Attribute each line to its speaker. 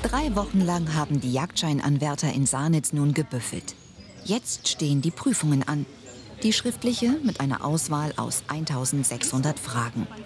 Speaker 1: 3 Wochen lang haben die Jagdscheinanwärter in Sarnitz nun gebüffelt. Jetzt stehen die Prüfungen an. Die schriftliche mit einer Auswahl aus 1600 Fragen.